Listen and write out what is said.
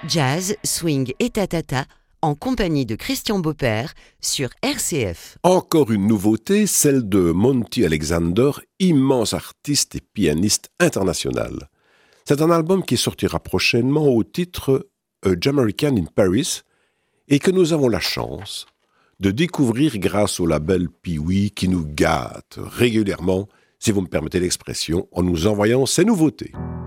Jazz, swing et tatata, en compagnie de Christian Beaupère sur RCF. Encore une nouveauté, celle de Monty Alexander, immense artiste et pianiste international. C'est un album qui sortira prochainement au titre A Jamaican in Paris et que nous avons la chance de découvrir grâce au label Pee-wee qui nous gâte régulièrement, si vous me permettez l'expression, en nous envoyant ces nouveautés.